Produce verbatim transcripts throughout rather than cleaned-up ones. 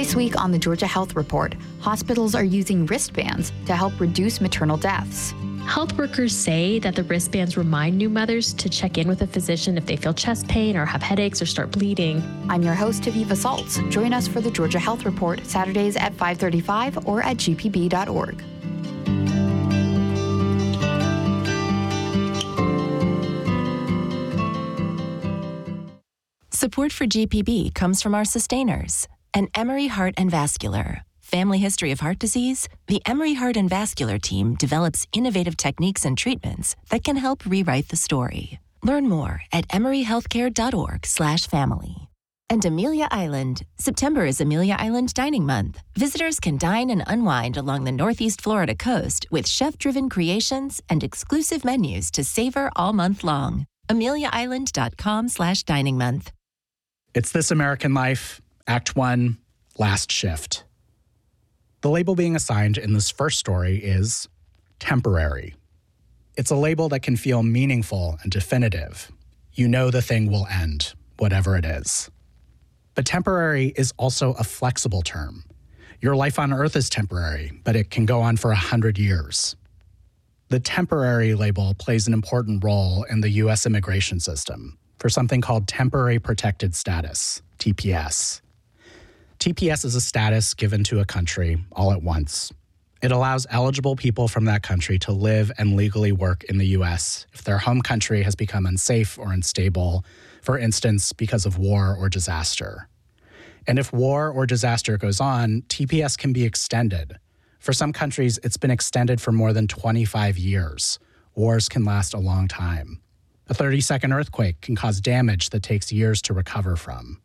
This week on the Georgia Health Report, hospitals are using wristbands to help reduce maternal deaths. Health workers say that the wristbands remind new mothers to check in with a physician if they feel chest pain or have headaches or start bleeding. I'm your host, Taviva Saltz. Join us for the Georgia Health Report, Saturdays at five thirty-five or at g p b dot org. Support for G P B comes from our sustainers and Emory Heart and Vascular. Family history of heart disease? The Emory Heart and Vascular team develops innovative techniques and treatments that can help rewrite the story. Learn more at emory healthcare dot org slash family. And Amelia Island. September is Amelia Island Dining Month. Visitors can dine and unwind along the Northeast Florida coast with chef-driven creations and exclusive menus to savor all month long. amelia island dot com slash dining month. It's This American Life, Act One, Last Shift. The label being assigned in this first story is temporary. It's a label that can feel meaningful and definitive. You know the thing will end, whatever it is. But temporary is also a flexible term. Your life on Earth is temporary, but it can go on for a hundred years. The temporary label plays an important role in the U S immigration system for something called Temporary Protected Status, T P S. T P S is a status given to a country all at once. It allows eligible people from that country to live and legally work in the U S if their home country has become unsafe or unstable, for instance, because of war or disaster. And if war or disaster goes on, T P S can be extended. For some countries, it's been extended for more than twenty-five years. Wars can last a long time. A thirty-second earthquake can cause damage that takes years to recover from.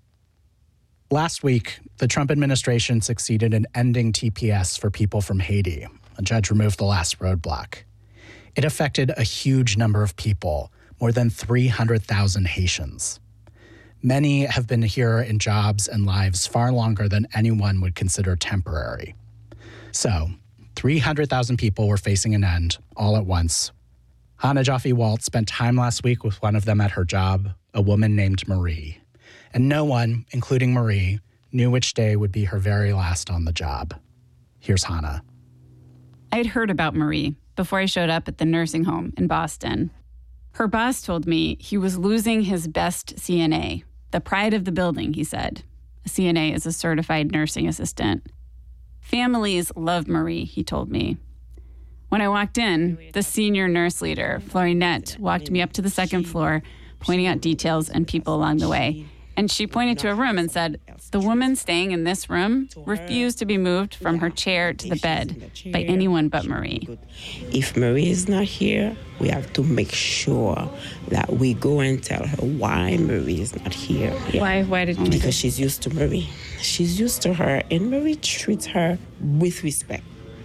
Last week, the Trump administration succeeded in ending T P S for people from Haiti. A judge removed the last roadblock. It affected a huge number of people, more than three hundred thousand Haitians. Many have been here in jobs and lives far longer than anyone would consider temporary. So, three hundred thousand people were facing an end all at once. Hannah Joffe-Walt spent time last week with one of them at her job, a woman named Marie. And no one, including Marie, knew which day would be her very last on the job. Here's Hannah. I'd heard about Marie before I showed up at the nursing home in Boston. Her boss told me he was losing his best C N A, the pride of the building, he said. A C N A is a certified nursing assistant. Families love Marie, he told me. When I walked in, the senior nurse leader, Florinette, walked me up to the second floor, pointing out details and people along the way. And she pointed to a room and said, the woman staying in this room refused to be moved from her chair to the bed by anyone but Marie. If Marie is not here, we have to make sure that we go and tell her why Marie is not here. Yeah. Why? Why did you? Because she's used to Marie. She's used to her, and Marie treats her with respect.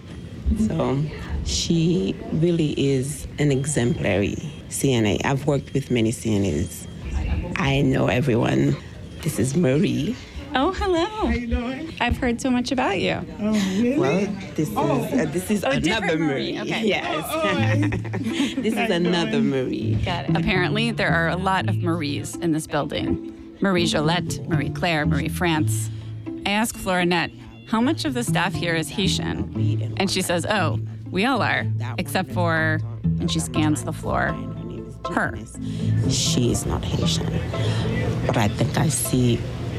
So she really is an exemplary C N A. I've worked with many C N As. I know everyone. This is Marie. Oh, hello. How you doing? I've heard so much about you. Oh, really? Well, this oh. is uh, this is oh, another Marie. Marie. Okay. Yes. Oh, oh, this is another Marie. Got it. Apparently, there are a lot of Maries in this building. Marie Jolette, Marie Claire, Marie France. I asked Florinette, how much of the staff here is Haitian? And she says, oh, we all are, except for, and she scans the floor, her. She is not Haitian, but I think I see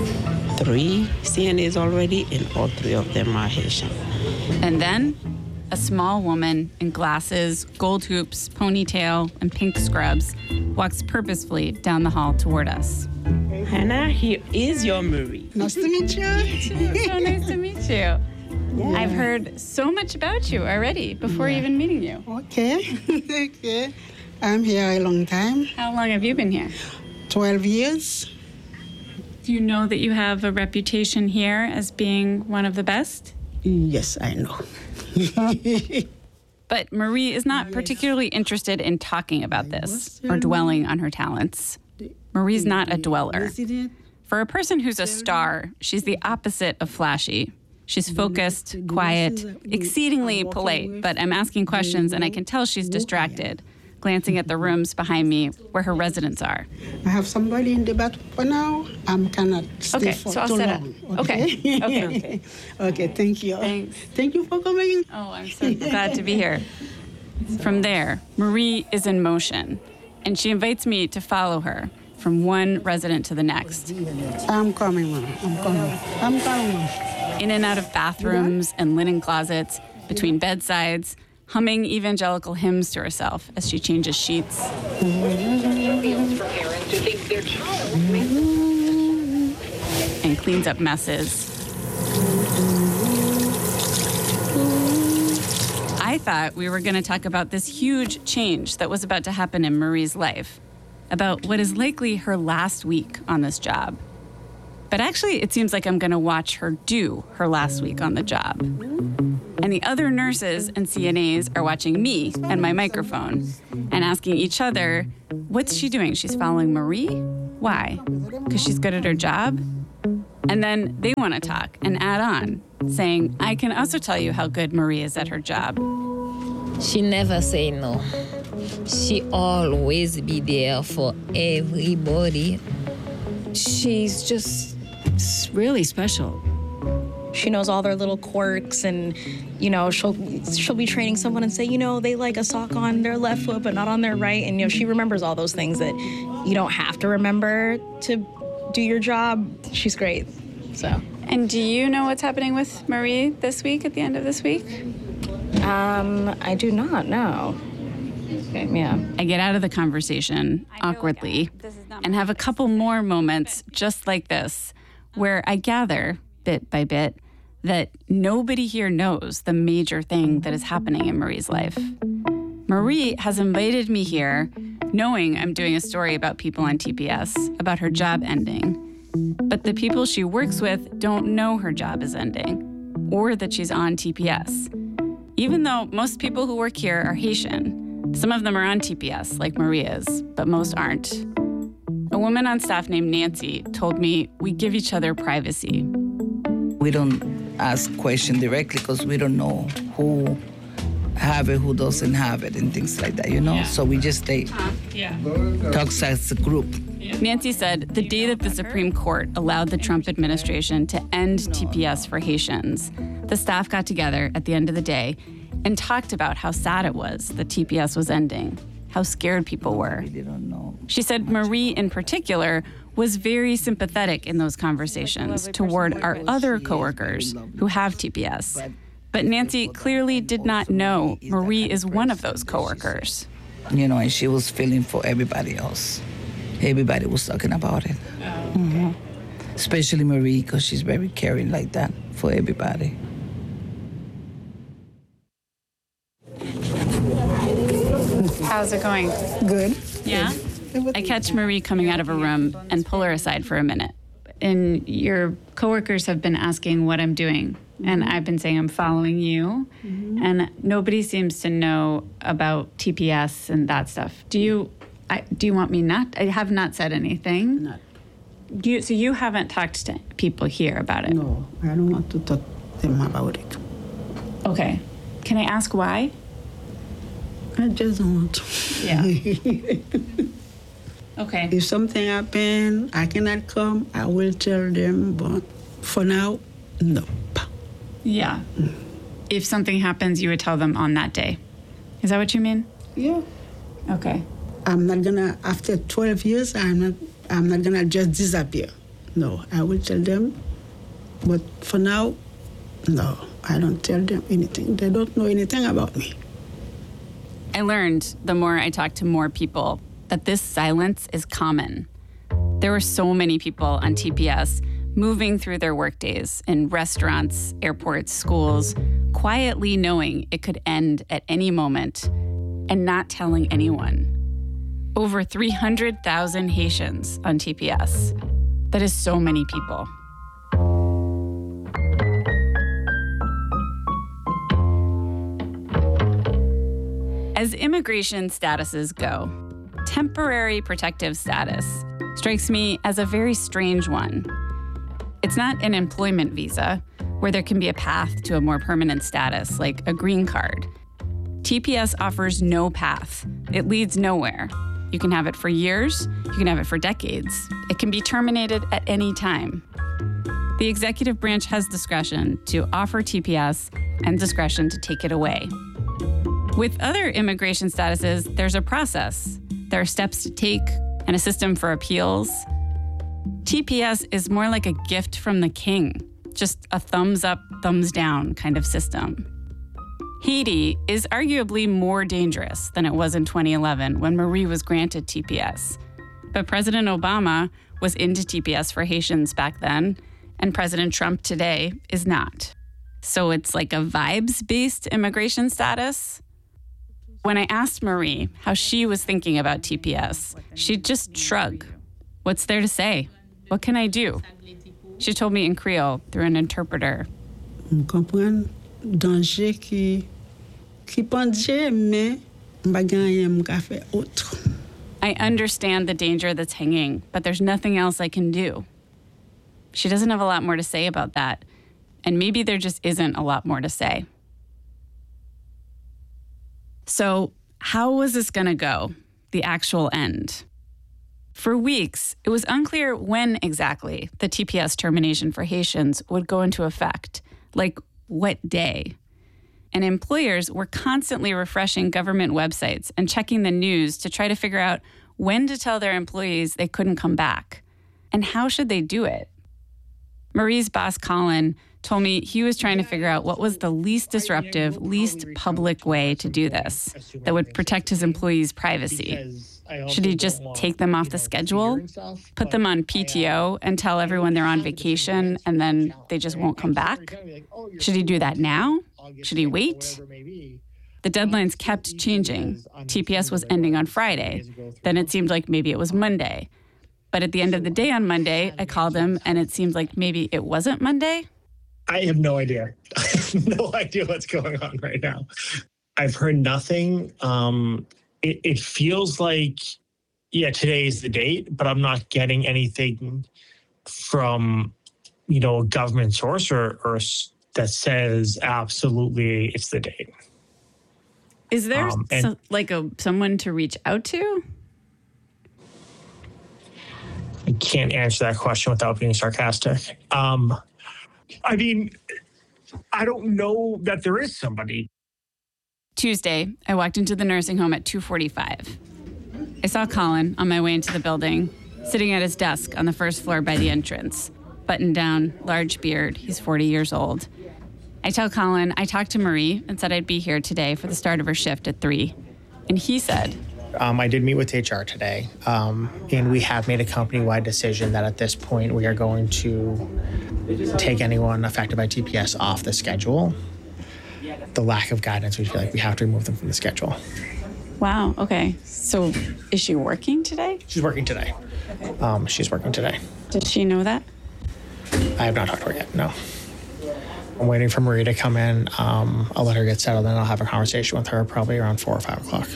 three C N As already, and all three of them are Haitian. And then a small woman in glasses, gold hoops, ponytail, and pink scrubs walks purposefully down the hall toward us. Hannah, here is your Marie. Nice to meet you. So nice to meet you. Yeah. I've heard so much about you already before yeah. even meeting you. Okay. Okay. I'm here a long time. How long have you been here? Twelve years. Do you know that you have a reputation here as being one of the best? Yes, I know. But Marie is not particularly interested in talking about this or dwelling on her talents. Marie's not a dweller. For a person who's a star, she's the opposite of flashy. She's focused, quiet, exceedingly polite, but I'm asking questions and I can tell she's distracted. glancing at the rooms behind me where her residents are. I have somebody in the bathroom for now. I cannot stay Okay, for so I'll too set long. up. Okay. Okay, okay. Okay, thank you. Thanks. Thank you for coming. Oh, I'm so glad to be here. From there, Marie is in motion, and she invites me to follow her from one resident to the next. I'm coming, ma'am. I'm coming. I'm coming. In and out of bathrooms and linen closets, between bedsides, humming evangelical hymns to herself as she changes sheets. And cleans up messes. I thought we were going to talk about this huge change that was about to happen in Marie's life, about what is likely her last week on this job. But actually, it seems like I'm going to watch her do her last week on the job. And the other nurses and C N As are watching me and my microphone and asking each other, what's she doing? She's following Marie? Why? Because she's good at her job? And then they want to talk and add on, saying, I can also tell you how good Marie is at her job. She never say no. She always be there for everybody. She's just really special. She knows all their little quirks, and, you know, she'll she'll be training someone and say, you know, they like a sock on their left foot but not on their right. And, you know, she remembers all those things that you don't have to remember to do your job. She's great, so. And do you know what's happening with Marie this week, at the end of this week? Um, I do not know. Okay, yeah. I get out of the conversation awkwardly and have a couple more moments just like this, where I gather, bit by bit, that nobody here knows the major thing that is happening in Marie's life. Marie has invited me here knowing I'm doing a story about people on T P S, about her job ending. But the people she works with don't know her job is ending, or that she's on T P S. Even though most people who work here are Haitian, some of them are on T P S, like Marie is, but most aren't. A woman on staff named Nancy told me we give each other privacy. We don't ask questions directly because we don't know who have it, who doesn't have it, and things like that, you know? Yeah. So we just stay, uh, yeah. talks as a group. Yeah. Nancy said the day that the Supreme Court allowed the Trump administration to end T P S for Haitians, the staff got together at the end of the day and talked about how sad it was that T P S was ending, how scared people were. She said Marie, in particular, was very sympathetic in those conversations toward our other coworkers who have T P S. But Nancy clearly did not know Marie is one of those coworkers. You know, and she was feeling for everybody else. Everybody was talking about it. Mm-hmm. Especially Marie, because she's very caring like that for everybody. How's it going? Good. Yeah? I catch Marie coming out of a room and pull her aside for a minute. And your coworkers have been asking what I'm doing. And I've been saying I'm following you. Mm-hmm. And nobody seems to know about T P S and that stuff. Do you I, do you want me not? I have not said anything. Not. Do you, so you haven't talked to people here about it? No, I don't want to talk to them about it. Okay. Can I ask why? I just don't want to. Yeah. Okay. If something happens, I cannot come, I will tell them, but for now, no. Yeah. Mm. If something happens, you would tell them on that day. Is that what you mean? Yeah. Okay. I'm not gonna, after twelve years, I'm not I'm not gonna just disappear. No, I will tell them, but for now, no, I don't tell them anything. They don't know anything about me. I learned, the more I talked to more people, that this silence is common. There were so many people on T P S moving through their workdays in restaurants, airports, schools, quietly knowing it could end at any moment and not telling anyone. Over three hundred thousand Haitians on T P S. That is so many people. As immigration statuses go, temporary protective status strikes me as a very strange one. It's not an employment visa where there can be a path to a more permanent status like a green card. T P S offers no path. It leads nowhere. You can have it for years, you can have it for decades. It can be terminated at any time. The executive branch has discretion to offer T P S and discretion to take it away. With other immigration statuses, there's a process. There are steps to take and a system for appeals. T P S is more like a gift from the king, just a thumbs up, thumbs down kind of system. Haiti is arguably more dangerous than it was in twenty eleven when Marie was granted T P S. But President Obama was into T P S for Haitians back then, and President Trump today is not. So it's like a vibes-based immigration status. When I asked Marie how she was thinking about T P S, she'd just shrug. What's there to say? What can I do? She told me in Creole through an interpreter. Je comprends danger qui qui pendait mais m'pa gagner m'ka faire autre. I understand the danger that's hanging, but there's nothing else I can do. She doesn't have a lot more to say about that, and maybe there just isn't a lot more to say. So, how was this going to go? The actual end? For weeks, it was unclear when exactly the T P S termination for Haitians would go into effect, like what day. And employers were constantly refreshing government websites and checking the news to try to figure out when to tell their employees they couldn't come back. And how should they do it? Marie's boss, Colin, told me he was trying to figure out what was the least disruptive, least public way to do this that would protect his employees' privacy. Should he just take them off the schedule, put them on P T O, and tell everyone they're on vacation and then they just won't come back? Should he do that now? Should he wait? The deadlines kept changing. T P S was ending on Friday. Then it seemed like maybe it was Monday. But at the end of the day on Monday, I called him and it seemed like maybe it wasn't Monday. I have no idea. I have no idea what's going on right now. I've heard nothing. Um, it, it feels like, yeah, today is the date, but I'm not getting anything from, you know, a government source or, or that says absolutely it's the date. Is there um, and, so, like a someone to reach out to? I can't answer that question without being sarcastic. Um, I mean, I don't know that there is somebody. Tuesday, I walked into the nursing home at two forty-five. I saw Colin on my way into the building, sitting at his desk on the first floor by the entrance. Buttoned down, large beard, he's forty years old. I tell Colin I talked to Marie and said I'd be here today for the start of her shift at three. And he said, Um, I did meet with H R today, um, and we have made a company-wide decision that at this point we are going to take anyone affected by T P S off the schedule. The lack of guidance, we feel like we have to remove them from the schedule. Wow, okay. So is she working today? She's working today. Okay. Um, she's working today. Does she know that? I have not talked to her yet, no. I'm waiting for Marie to come in. Um, I'll let her get settled, and I'll have a conversation with her probably around four or five o'clock.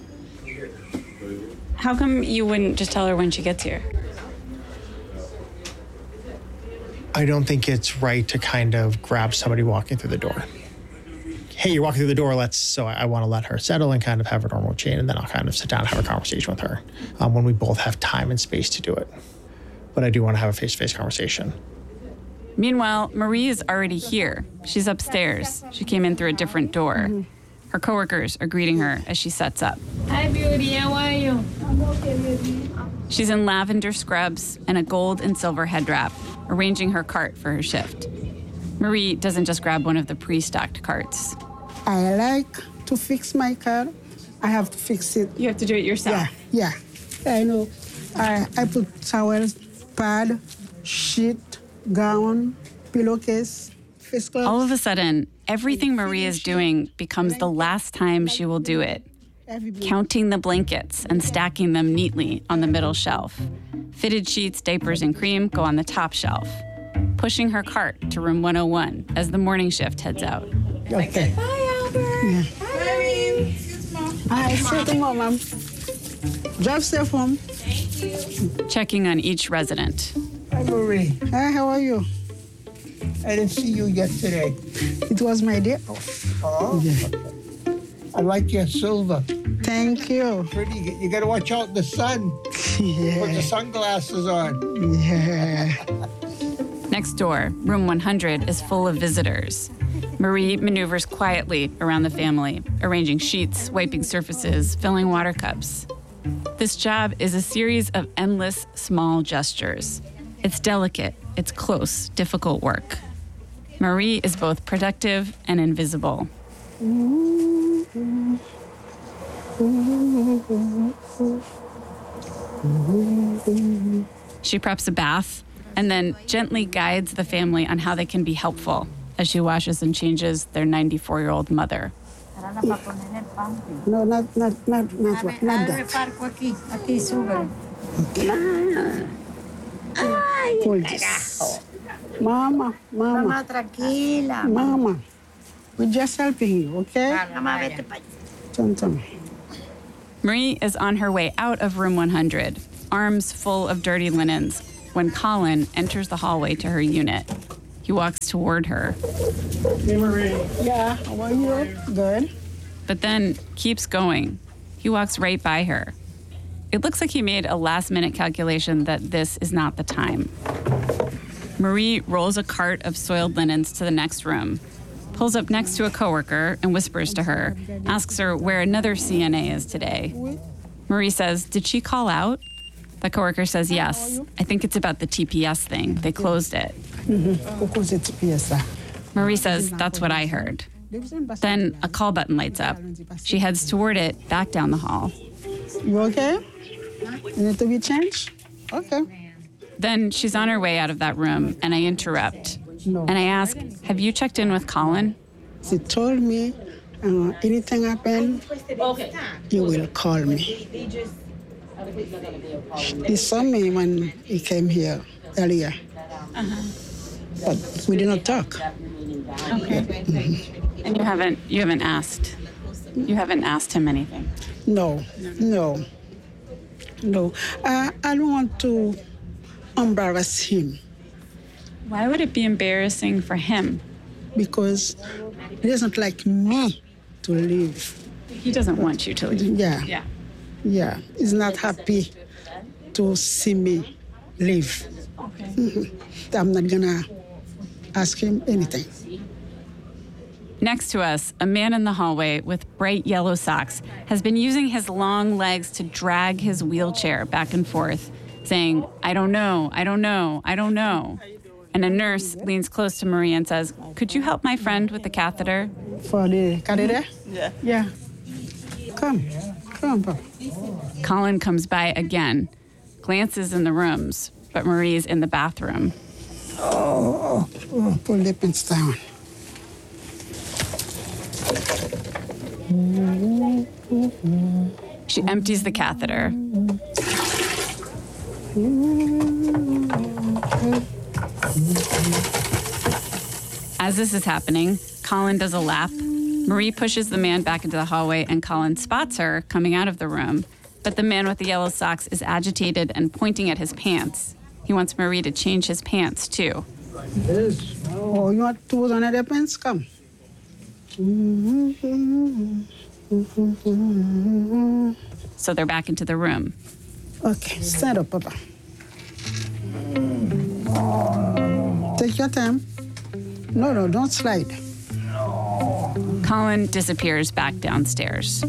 How come you wouldn't just tell her when she gets here? I don't think it's right to kind of grab somebody walking through the door. Hey, you're walking through the door, let's, so I, I want to let her settle and kind of have a normal chain, and then I'll kind of sit down and have a conversation with her um, when we both have time and space to do it. But I do want to have a face-to-face conversation. Meanwhile, Marie is already here. She's upstairs. She came in through a different door. Mm-hmm. Her coworkers are greeting her as she sets up. Hi, Beauty. How are you? I'm okay, baby. She's in lavender scrubs and a gold and silver head wrap, arranging her cart for her shift. Marie doesn't just grab one of the pre-stocked carts. I like to fix my car. I have to fix it. You have to do it yourself? Yeah, yeah. I know. I, I put towels, pad, sheet, gown, pillowcase, face clothes. All of a sudden, everything Marie is doing becomes the last time she will do it. Counting the blankets and stacking them neatly on the middle shelf. Fitted sheets, diapers, and cream go on the top shelf. Pushing her cart to room one oh one as the morning shift heads out. Okay. Bye, Albert. Yeah. Bye. Hi, sit home, Mom. Drive safe home. Thank you. Checking on each resident. Hi, Marie. Hi, how are you? I didn't see you yesterday. It was my day off. Oh, yeah. okay. I like your silver. Thank you. Pretty. You got to watch out the sun. Yeah. Put the sunglasses on. Yeah. Next door, room one hundred is full of visitors. Marie maneuvers quietly around the family, arranging sheets, wiping surfaces, filling water cups. This job is a series of endless small gestures. It's delicate, it's close, difficult work. Marie is both productive and invisible. She preps a bath and then gently guides the family on how they can be helpful as she washes and changes their ninety-four-year-old mother. No, not, not, not, not, what, not that. Pull this. Mama, mama. Mama, tranquila. Mama, we're just helping you, okay? Mama, vete pa' allá. Turn, turn. Marie is on her way out of room one hundred, arms full of dirty linens, when Colin enters the hallway to her unit. He walks toward her. Hey, Marie. Yeah, how are you? Good. But then keeps going. He walks right by her. It looks like he made a last-minute calculation that this is not the time. Marie rolls a cart of soiled linens to the next room, pulls up next to a coworker and whispers to her, asks her where another C N A is today. Marie says, "Did she call out?" The coworker says, "Yes. I think it's about the T P S thing. They closed it." Marie says, "That's what I heard." Then a call button lights up. She heads toward it, back down the hall. You okay? You need to be changed? Okay. Then she's on her way out of that room, and I interrupt. And I ask, "Have you checked in with Colin?" She told me, uh, anything happen, you will call me. He saw me when he came here earlier. Uh-huh. But we did not talk. Okay. Mm-hmm. And you haven't you haven't asked you haven't asked him anything? No, no, no. Uh, I don't want to embarrass him. Why would it be embarrassing for him? Because he doesn't like me to leave. He doesn't want you to leave. Yeah. Yeah. Yeah. He's not happy to see me leave. Okay. Mm-hmm. I'm not gonna ask him anything. Next to us, a man in the hallway with bright yellow socks has been using his long legs to drag his wheelchair back and forth, saying, "I don't know, I don't know, I don't know." And a nurse leans close to Marie and says, "Could you help my friend with the catheter?" For the catheter? Yeah. Yeah. Come, come, Papa. Colin comes by again, glances in the rooms, but Marie's in the bathroom. Oh, oh, oh, pull the pants down. She empties the catheter. As this is happening, Colin does a lap. Marie pushes the man back into the hallway, and Colin spots her coming out of the room. But the man with the yellow socks is agitated and pointing at his pants. He wants Marie to change his pants, too. Oh, you want to put on the pants? Come. So they're back into the room. Okay, stand up, Papa. Take your time. No, no, don't slide. Colin disappears back downstairs.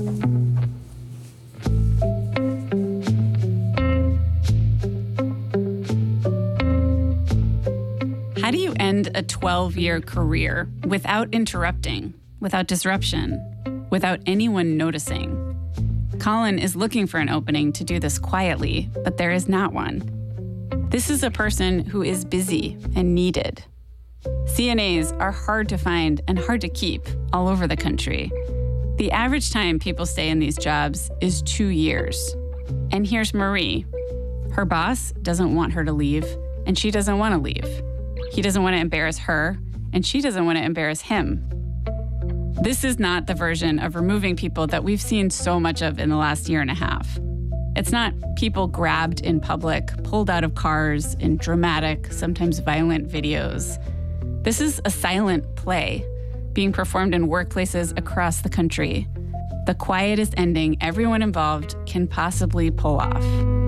How do you end a twelve-year career without interrupting, without disruption, without anyone noticing? Colin is looking for an opening to do this quietly, but there is not one. This is a person who is busy and needed. C N As are hard to find and hard to keep all over the country. The average time people stay in these jobs is two years. And here's Marie. Her boss doesn't want her to leave, and she doesn't want to leave. He doesn't want to embarrass her, and she doesn't want to embarrass him. This is not the version of removing people that we've seen so much of in the last year and a half. It's not people grabbed in public, pulled out of cars in dramatic, sometimes violent videos. This is a silent play being performed in workplaces across the country, The quietest ending everyone involved can possibly pull off.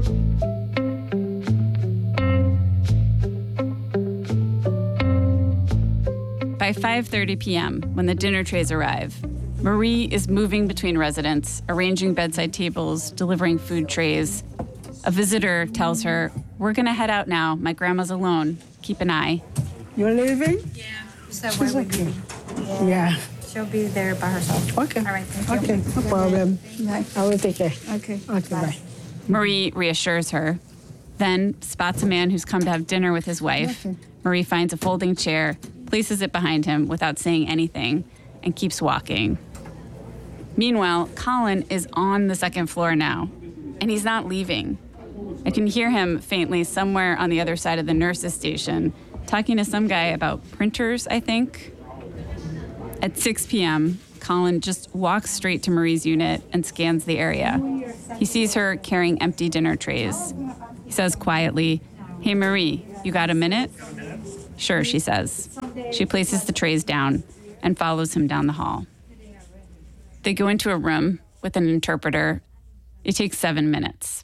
By five thirty p.m., when the dinner trays arrive, Marie is moving between residents, arranging bedside tables, delivering food trays. A visitor tells her, "We're gonna head out now. My grandma's alone. Keep an eye." You're leaving? Yeah. So where would you? Yeah. yeah. She'll be there by herself. Okay. All right, thank you. Okay, no problem. Bye. I will take care. Okay. Okay, bye. bye. Marie reassures her, then spots a man who's come to have dinner with his wife. Okay. Marie finds a folding chair, places it behind him without saying anything, and keeps walking. Meanwhile, Colin is on the second floor now, and he's not leaving. I can hear him faintly somewhere on the other side of the nurses' station, talking to some guy about printers, I think. At six p.m., Colin just walks straight to Marie's unit and scans the area. He sees her carrying empty dinner trays. He says quietly, "Hey, Marie, you got a minute?" "Sure," she says. She places the trays down and follows him down the hall. They go into a room with an interpreter. It takes seven minutes.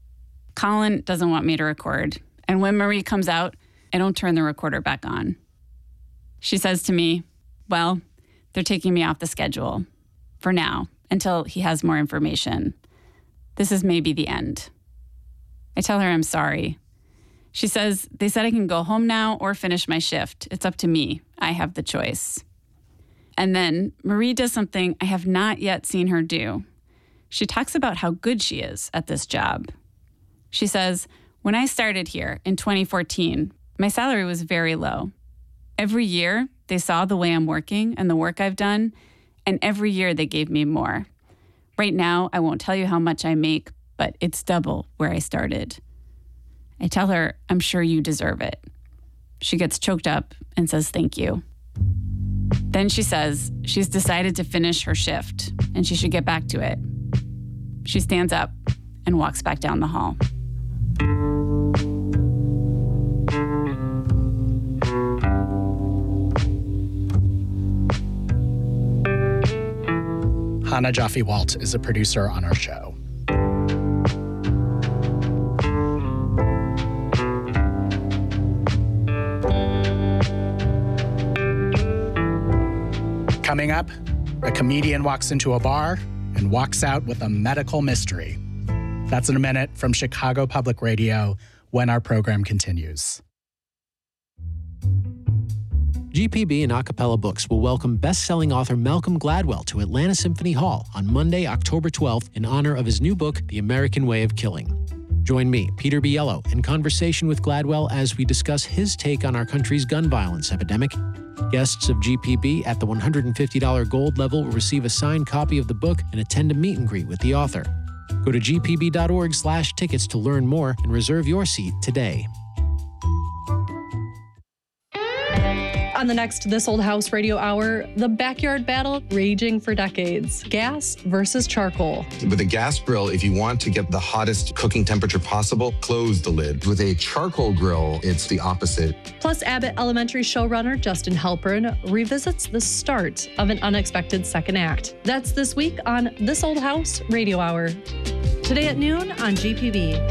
Colin doesn't want me to record, and when Marie comes out, I don't turn the recorder back on. She says to me, "Well, they're taking me off the schedule for now until he has more information. This is maybe the end." I tell her I'm sorry. She says, "They said I can go home now or finish my shift. It's up to me. I have the choice." And then Marie does something I have not yet seen her do. She talks about how good she is at this job. She says, "When I started here in twenty fourteen, my salary was very low. Every year, they saw the way I'm working and the work I've done, and every year they gave me more. Right now, I won't tell you how much I make, but it's double where I started." I tell her, "I'm sure you deserve it." She gets choked up and says thank you. Then she says she's decided to finish her shift and she should get back to it. She stands up and walks back down the hall. Hannah Jaffe-Walt is a producer on our show. Coming up, a comedian walks into a bar and walks out with a medical mystery. That's in a minute from Chicago Public Radio when our program continues. G P B and Acapella Books will welcome best-selling author Malcolm Gladwell to Atlanta Symphony Hall on Monday, October twelfth, in honor of his new book, The American Way of Killing. Join me, Peter Biello, in conversation with Gladwell as we discuss his take on our country's gun violence epidemic. Guests of G P B at the one hundred fifty dollars gold level will receive a signed copy of the book and attend a meet and greet with the author. Go to gpb.org slash tickets to learn more and reserve your seat today. On the next This Old House Radio Hour, the backyard battle raging for decades. Gas versus charcoal. With a gas grill, if you want to get the hottest cooking temperature possible, close the lid. With a charcoal grill, it's the opposite. Plus, Abbott Elementary showrunner Justin Halpern revisits the start of an unexpected second act. That's this week on This Old House Radio Hour. Today at noon on G P B.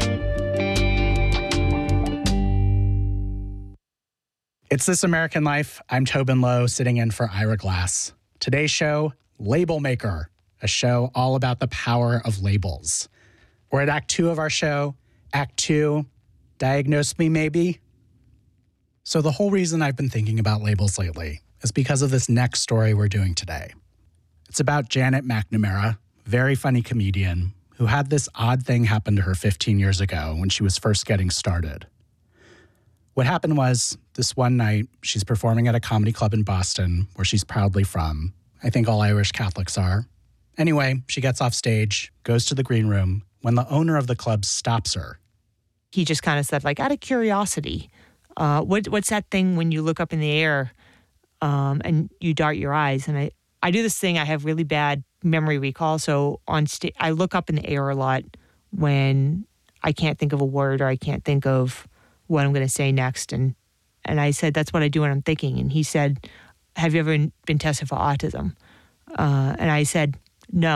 It's This American Life. I'm Tobin Lowe, sitting in for Ira Glass. Today's show, Label Maker, a show all about the power of labels. We're at Act Two of our show. Act Two, diagnose me maybe. So the whole reason I've been thinking about labels lately is because of this next story we're doing today. It's about Janet McNamara, very funny comedian, who had this odd thing happen to her fifteen years ago when she was first getting started. What happened was, this one night, she's performing at a comedy club in Boston, where she's proudly from. I think all Irish Catholics are. Anyway, she gets off stage, goes to the green room, when the owner of the club stops her. He just kind of said, like, out of curiosity, uh, what, what's that thing when you look up in the air um, and you dart your eyes? And I, I do this thing, I have really bad memory recall, so on sta- I look up in the air a lot when I can't think of a word or I can't think of what I'm going to say next. And and I said, that's what I do when I'm thinking. And he said, have you ever been tested for autism? Uh, and I said, no.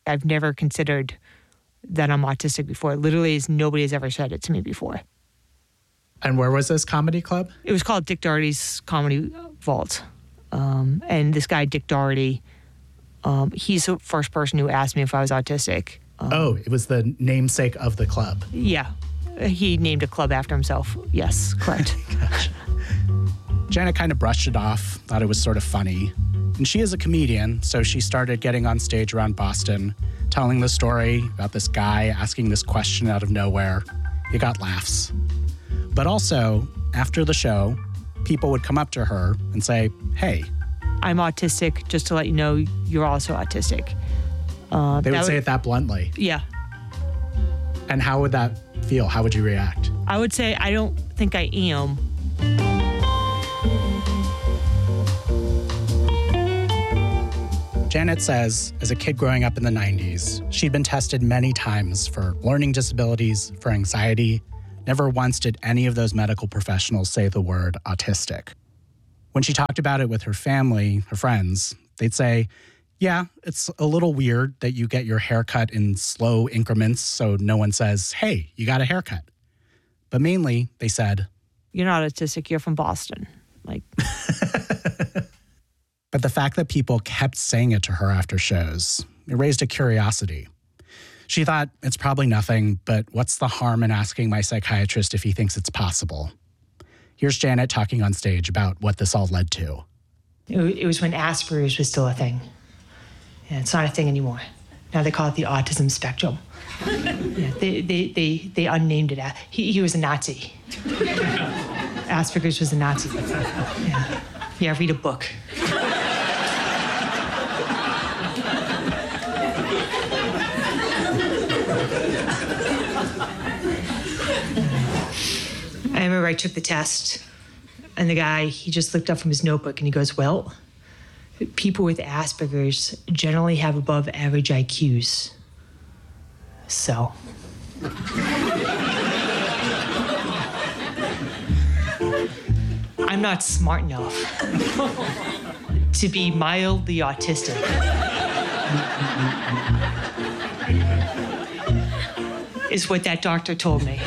I've never considered that I'm autistic before. Literally, nobody has ever said it to me before. And where was this comedy club? It was called Dick Doherty's Comedy Vault. Um, and this guy, Dick Doherty, um, he's the first person who asked me if I was autistic. Um, oh, it was the namesake of the club. Yeah. He named a club after himself. Yes, correct. Gotcha. Janet kind of brushed it off, thought it was sort of funny. And she is a comedian, so she started getting on stage around Boston, telling the story about this guy asking this question out of nowhere. It got laughs. But also, after the show, people would come up to her and say, hey. I'm autistic, just to let you know you're also autistic. Uh, they would say would, it that bluntly. Yeah. And how would that feel? How would you react? I would say, I don't think I am. Janet says, as a kid growing up in the nineties, she'd been tested many times for learning disabilities, for anxiety. Never once did any of those medical professionals say the word autistic. When she talked about it with her family, her friends, they'd say, yeah, it's a little weird that you get your hair cut in slow increments so no one says, hey, you got a haircut. But mainly, they said, you're not autistic, you're from Boston. Like... But the fact that people kept saying it to her after shows, it raised a curiosity. She thought, it's probably nothing, but what's the harm in asking my psychiatrist if he thinks it's possible? Here's Janet talking on stage about what this all led to. It was when Asperger's was still a thing. Yeah, it's not a thing anymore. Now they call it the autism spectrum. Yeah, they, they, they, they unnamed it. He, he was a Nazi. Asperger's was a Nazi. Yeah, yeah read a book. I remember I took the test, and the guy, he just looked up from his notebook and he goes, well, people with Asperger's generally have above average I Qs. So. I'm not smart enough to be mildly autistic. Is what that doctor told me.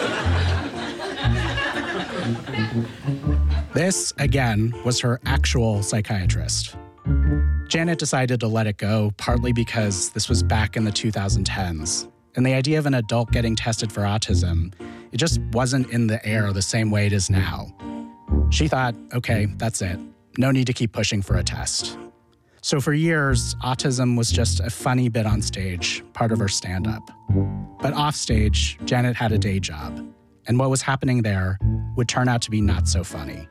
This, again, was her actual psychiatrist. Janet decided to let it go, partly because this was back in the two thousand tens. And the idea of an adult getting tested for autism, it just wasn't in the air the same way it is now. She thought, okay, that's it. No need to keep pushing for a test. So for years, autism was just a funny bit on stage, part of her stand-up. But off stage, Janet had a day job. And what was happening there would turn out to be not so funny.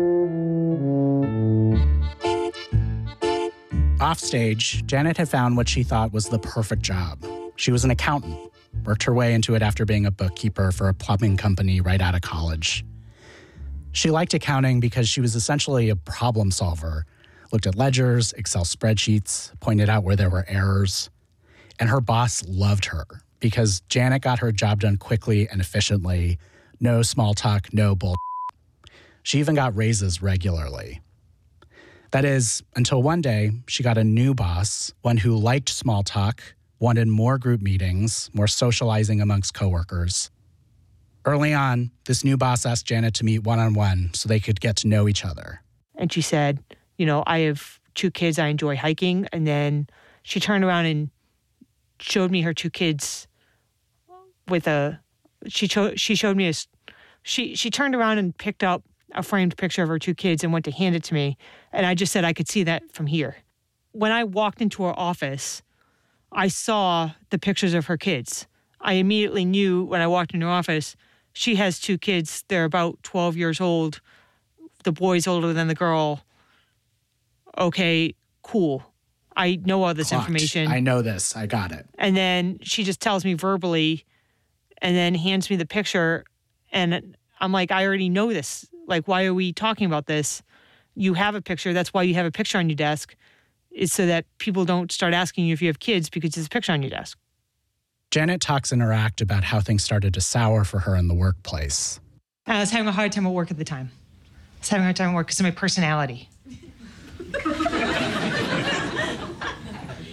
Off stage, Janet had found what she thought was the perfect job. She was an accountant, worked her way into it after being a bookkeeper for a plumbing company right out of college. She liked accounting because she was essentially a problem solver, looked at ledgers, Excel spreadsheets, pointed out where there were errors. And her boss loved her because Janet got her job done quickly and efficiently. No small talk, no bull. She even got raises regularly. That is, until one day, she got a new boss, one who liked small talk, wanted more group meetings, more socializing amongst coworkers. Early on, this new boss asked Janet to meet one-on-one so they could get to know each other. And she said, you know, I have two kids, I enjoy hiking. And then she turned around and showed me her two kids with a, she, cho- she showed me a, she, she turned around and picked up a framed picture of her two kids and went to hand it to me. And I just said, I could see that from here. When I walked into her office, I saw the pictures of her kids. I immediately knew when I walked into her office, she has two kids. They're about twelve years old. The boy's older than the girl. Okay, cool. I know all this Clocked. information. I know this. I got it. And then she just tells me verbally and then hands me the picture. And I'm like, I already know this. Like, why are we talking about this? You have a picture. That's why you have a picture on your desk, is so that people don't start asking you if you have kids because there's a picture on your desk. Janet talks in her act about how things started to sour for her in the workplace. I was having a hard time at work at the time. I was having a hard time at work because of my personality.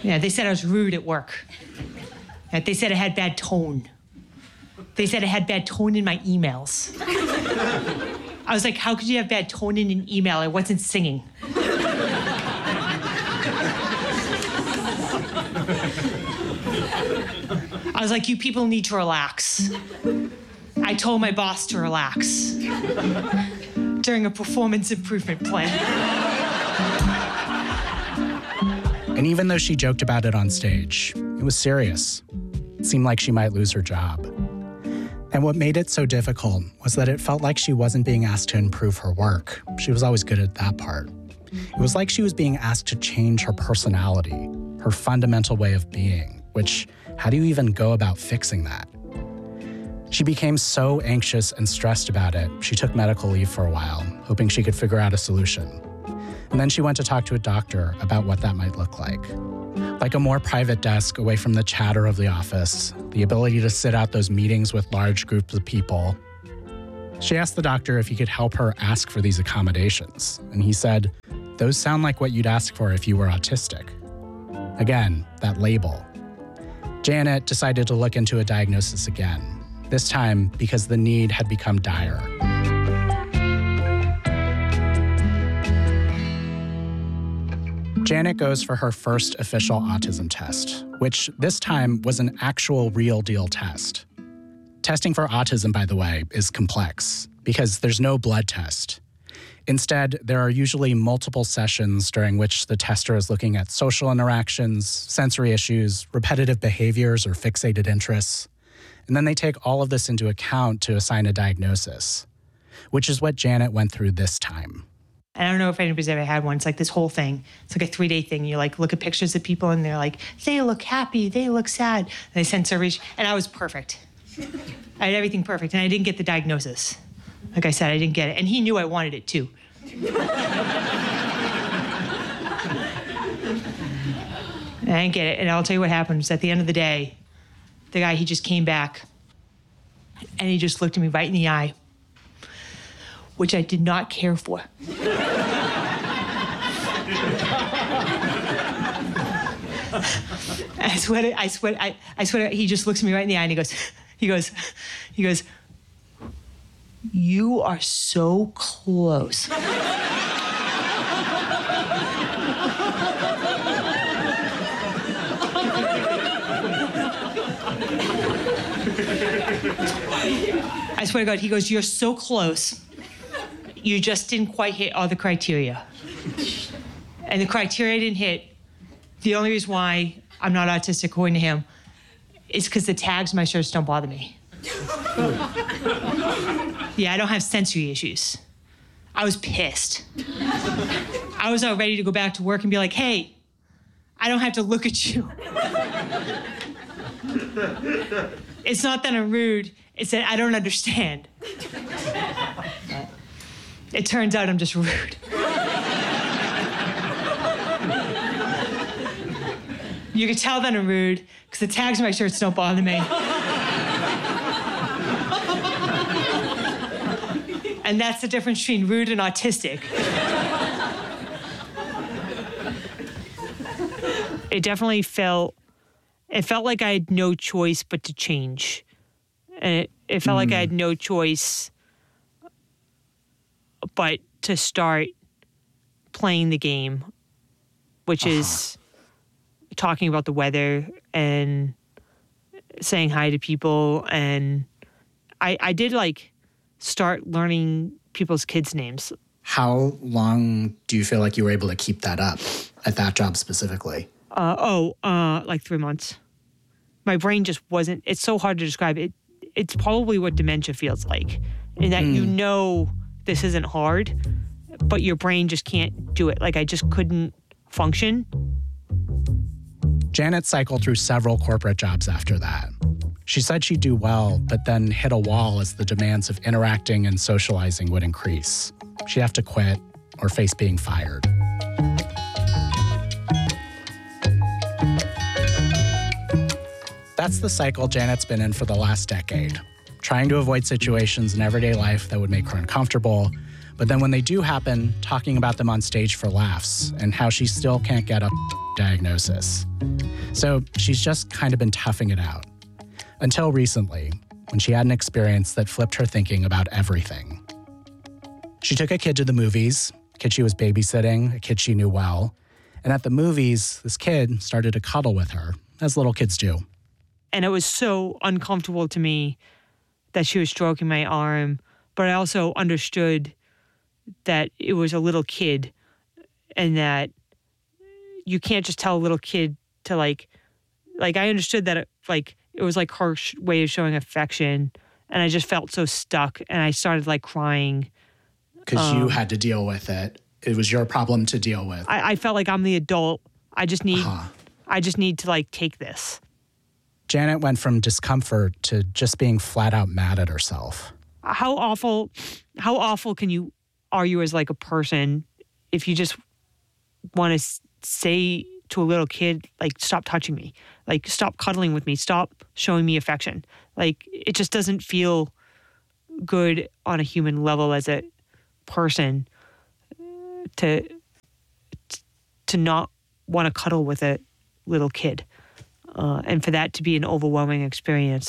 Yeah, they said I was rude at work. Yeah, they said I had bad tone. They said I had bad tone in my emails. I was like, how could you have bad tone in an email? I wasn't singing. I was like, you people need to relax. I told my boss to relax during a performance improvement plan. And even though she joked about it on stage, it was serious. It seemed like she might lose her job. And what made it so difficult was that it felt like she wasn't being asked to improve her work. She was always good at that part. It was like she was being asked to change her personality, her fundamental way of being, which, how do you even go about fixing that? She became so anxious and stressed about it, she took medical leave for a while, hoping she could figure out a solution. And then she went to talk to a doctor about what that might look like. Like a more private desk away from the chatter of the office, the ability to sit out those meetings with large groups of people. She asked the doctor if he could help her ask for these accommodations, and he said, "Those sound like what you'd ask for if you were autistic." Again, that label. Janet decided to look into a diagnosis again, this time because the need had become dire. Janet goes for her first official autism test, which this time was an actual real deal test. Testing for autism, by the way, is complex because there's no blood test. Instead, there are usually multiple sessions during which the tester is looking at social interactions, sensory issues, repetitive behaviors, or fixated interests. And then they take all of this into account to assign a diagnosis, which is what Janet went through this time. I don't know if anybody's ever had one. It's like this whole thing. It's like a three-day thing. You like look at pictures of people and they're like, they look happy, they look sad. And they send surveys, and I was perfect. I had everything perfect, and I didn't get the diagnosis. Like I said, I didn't get it. And he knew I wanted it too. And I didn't get it. And I'll tell you what happened. At the end of the day, the guy, he just came back and he just looked at me right in the eye, which I did not care for. I swear, to, I swear, I, I swear, to, he just looks at me right in the eye and he goes, he goes, he goes, "You are so close." I swear to God, he goes, "You're so close. You just didn't quite hit all the criteria." And the criteria I didn't hit, the only reason why I'm not autistic, according to him, is because the tags on my shirts don't bother me. Yeah, I don't have sensory issues. I was pissed. I was all ready to go back to work and be like, "Hey, I don't have to look at you." It's not that I'm rude, it's that I don't understand. It turns out I'm just rude. You can tell that I'm rude because the tags on my shirts don't bother me. And that's the difference between rude and autistic. It definitely felt, it felt like I had no choice but to change. And it, it felt mm. like I had no choice but to start playing the game, which uh-huh. is talking about the weather and saying hi to people. And I, I did like start learning people's kids' names. How long do you feel like you were able to keep that up at that job specifically? Uh, oh, uh, like three months. My brain just wasn't, it's so hard to describe. It. It's probably what dementia feels like, in that mm. you know this isn't hard, but your brain just can't do it. Like I just couldn't function. Janet cycled through several corporate jobs after that. She said she'd do well, but then hit a wall as the demands of interacting and socializing would increase. She'd have to quit or face being fired. That's the cycle Janet's been in for the last decade, trying to avoid situations in everyday life that would make her uncomfortable, But then when they do happen, talking about them on stage for laughs and how she still can't get a diagnosis. So she's just kind of been toughing it out. Until recently, when she had an experience that flipped her thinking about everything. She took a kid to the movies, a kid she was babysitting, a kid she knew well. And at the movies, this kid started to cuddle with her, as little kids do. And it was so uncomfortable to me that she was stroking my arm, but I also understood that it was a little kid and that you can't just tell a little kid to like, like I understood that it, like, it was like her sh- way of showing affection. And I just felt so stuck and I started like crying. Because um, you had to deal with it. It was your problem to deal with. I, I felt like I'm the adult. I just need, uh-huh. I just need to like take this. Janet went from discomfort to just being flat out mad at herself. How awful, how awful can you are you as like a person if you just want to s- say to a little kid, like, stop touching me, like, stop cuddling with me, stop showing me affection. Like, it just doesn't feel good on a human level as a person to to not want to cuddle with a little kid. Uh, and for that to be an overwhelming experience.